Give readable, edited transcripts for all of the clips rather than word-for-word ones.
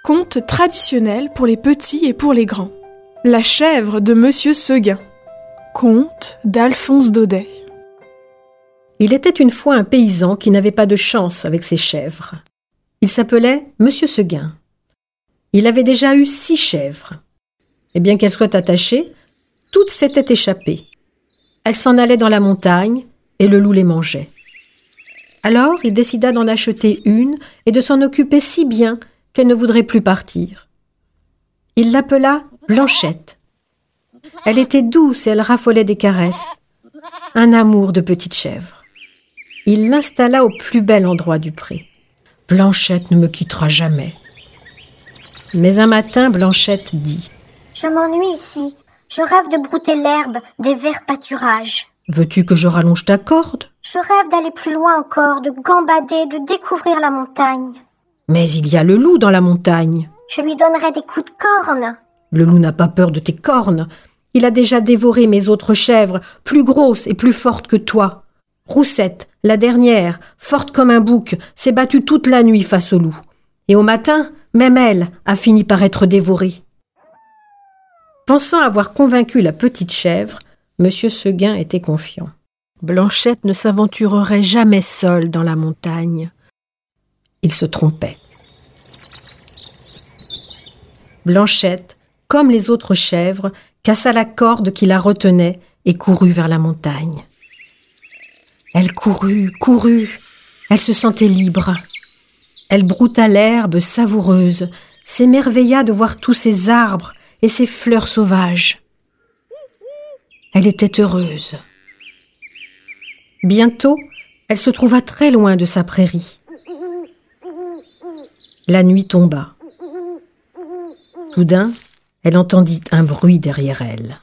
Conte traditionnel pour les petits et pour les grands. La chèvre de Monsieur Seguin. Conte d'Alphonse Daudet. Il était une fois un paysan qui n'avait pas de chance avec ses chèvres. Il s'appelait Monsieur Seguin. Il avait déjà eu 6 chèvres. Et bien qu'elles soient attachées, toutes s'étaient échappées. Elles s'en allaient dans la montagne et le loup les mangeait. Alors il décida d'en acheter une et de s'en occuper si bien qu'elle ne voudrait plus partir. Il l'appela Blanchette. Elle était douce et elle raffolait des caresses. Un amour de petite chèvre. Il l'installa au plus bel endroit du pré. Blanchette ne me quittera jamais. Mais un matin, Blanchette dit : Je m'ennuie ici. Je rêve de brouter l'herbe des verts pâturages. Veux-tu que je rallonge ta corde ? Je rêve d'aller plus loin encore, de gambader, de découvrir la montagne. Mais il y a le loup dans la montagne. Je lui donnerai des coups de corne. Le loup n'a pas peur de tes cornes. Il a déjà dévoré mes autres chèvres, plus grosses et plus fortes que toi. Roussette, la dernière, forte comme un bouc, s'est battue toute la nuit face au loup. Et au matin, même elle a fini par être dévorée. Pensant avoir convaincu la petite chèvre, Monsieur Seguin était confiant. Blanchette ne s'aventurerait jamais seule dans la montagne. Il se trompait. Blanchette, comme les autres chèvres, cassa la corde qui la retenait et courut vers la montagne. Elle courut, elle se sentait libre. Elle brouta l'herbe savoureuse, s'émerveilla de voir tous ces arbres et ces fleurs sauvages. Elle était heureuse. Bientôt, elle se trouva très loin de sa prairie. La nuit tomba. Soudain, elle entendit un bruit derrière elle.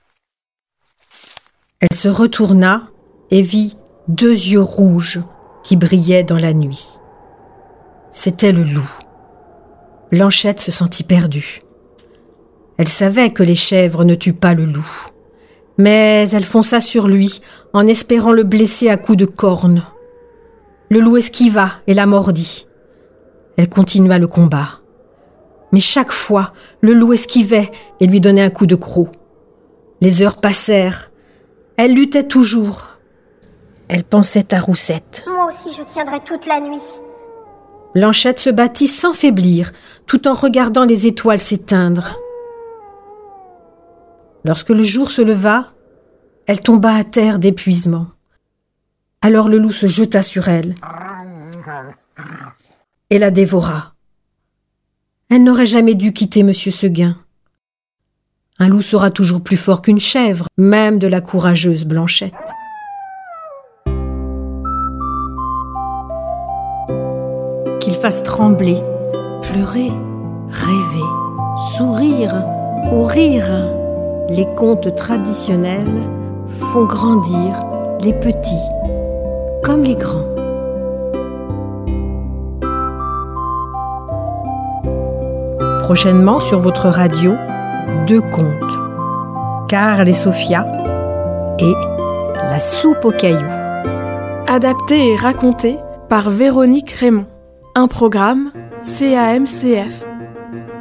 Elle se retourna et vit 2 yeux rouges qui brillaient dans la nuit. C'était le loup. Blanchette se sentit perdue. Elle savait que les chèvres ne tuent pas le loup. Mais elle fonça sur lui, en espérant le blesser à coups de corne. Le loup esquiva et la mordit. Elle continua le combat. Mais chaque fois, le loup esquivait et lui donnait un coup de croc. Les heures passèrent. Elle luttait toujours. Elle pensait à Roussette. Moi aussi, je tiendrai toute la nuit. Blanchette se battit sans faiblir, tout en regardant les étoiles s'éteindre. Lorsque le jour se leva, elle tomba à terre d'épuisement. Alors le loup se jeta sur elle et la dévora. Elle n'aurait jamais dû quitter Monsieur Seguin. Un loup sera toujours plus fort qu'une chèvre, même de la courageuse Blanchette. Qu'il fasse trembler, pleurer, rêver, sourire ou rire, les contes traditionnels font grandir les petits comme les grands. Prochainement sur votre radio, 2 contes. Karl et Sophia et La soupe aux cailloux. Adapté et raconté par Véronique Raymond. Un programme CAMCF.